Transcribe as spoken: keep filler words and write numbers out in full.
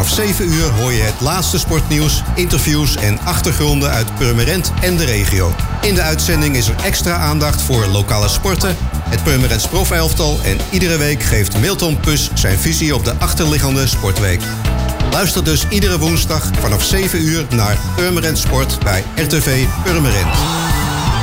Vanaf zeven uur hoor je het laatste sportnieuws, interviews en achtergronden uit Purmerend en de regio. In de uitzending is er extra aandacht voor lokale sporten, het Purmerends profelftal en iedere week geeft Milton Pus zijn visie op de achterliggende sportweek. Luister dus iedere woensdag vanaf zeven uur naar Purmerend Sport bij R T V Purmerend.